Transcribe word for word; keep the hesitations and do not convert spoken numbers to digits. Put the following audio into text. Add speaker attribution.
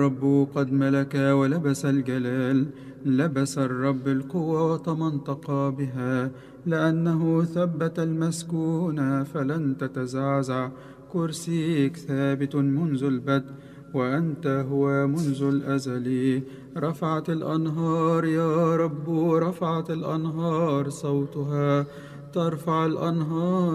Speaker 1: الرب قد ملك ولبس الجلال، لبس الرب القوة وتمنطق بها، لأنه ثبت المسكون فلن تتزعزع. كرسيك ثابت منذ البدء، وأنت هو منذ الأزل. رفعت الأنهار يا رب، رفعت الأنهار صوتها، ترفع الأنهار